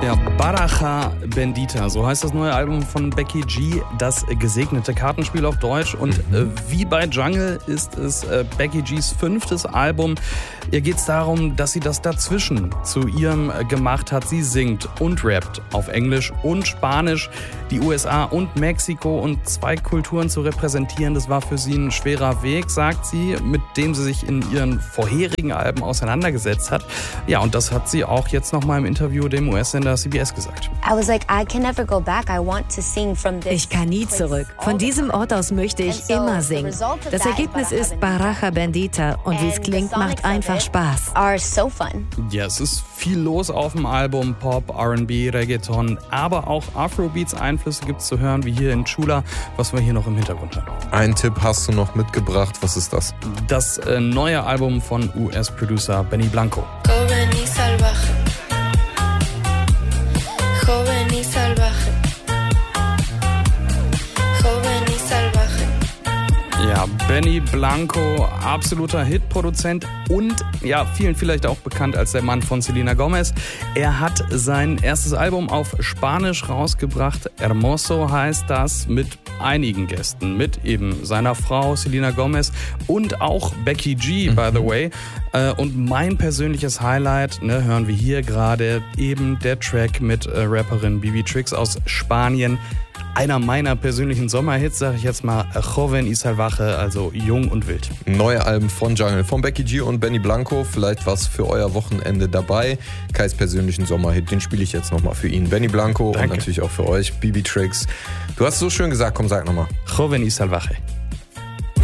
Ja, Baraja Bendita, so heißt das neue Album von Becky G, das gesegnete Kartenspiel auf Deutsch. Und wie bei Jungle ist es Becky Gs 5. Album. Ihr geht es darum, dass sie das dazwischen zu ihrem gemacht hat. Sie singt und rappt auf Englisch und Spanisch, die USA und Mexiko, und 2 Kulturen zu repräsentieren. Das war für sie ein schwerer Weg, sagt sie, mit dem sie sich in ihren vorherigen Alben auseinandergesetzt hat. Ja, und das hat sie auch jetzt nochmal im Interview dem US-Sender CBS gesagt. Ich kann nie zurück. Von diesem Ort aus möchte ich immer singen. Das Ergebnis ist Baraja Bendita und wie es klingt, macht einfach Spaß. Ja, es ist viel los auf dem Album. Pop, R&B, Reggaeton, aber auch Afrobeats-Einflüsse gibt es zu hören, wie hier in Chula, was wir hier noch im Hintergrund hören. Einen Tipp hast du noch mitgebracht. Was ist das? Das neue Album von US-Producer Benny Blanco. Joven y salvaje. Joven y salvaje. Joven y salvaje. Ja, Benny Blanco, absoluter Hitproduzent und ja, vielen vielleicht auch bekannt als der Mann von Selena Gomez. Er hat sein erstes Album auf Spanisch rausgebracht. Hermoso heißt das, mit einigen Gästen, mit eben seiner Frau Selena Gomez und auch Becky G, by the way. Und mein persönliches Highlight, hören wir hier gerade, eben der Track mit Rapperin Bibi Trix aus Spanien. Einer meiner persönlichen Sommerhits, sage ich jetzt mal, Joven y Salvaje, also jung und wild. Neue Alben von Jungle, von Becky G und Benny Blanco. Vielleicht was für euer Wochenende dabei. Kais persönlichen Sommerhit, den spiele ich jetzt nochmal für ihn. Benny Blanco. Danke. Und natürlich auch für euch, Bibi Trix. Du hast es so schön gesagt, komm, sag nochmal. Joven y Salvaje.